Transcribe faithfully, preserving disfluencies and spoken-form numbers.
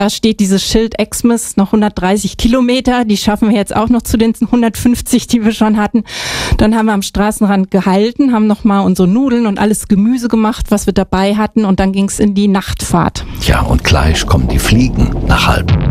Da steht dieses Schild Xmas, noch hundertdreißig Kilometer. Die schaffen wir jetzt auch noch zu den hundertfünfzig, die wir schon hatten. Dann haben wir am Straßenrand gehalten, haben nochmal unsere Nudeln und alles Gemüse gemacht, was wir dabei hatten. Und dann ging es in die Nachtfahrt. Ja, und gleich kommen die Fliegen nach Halb.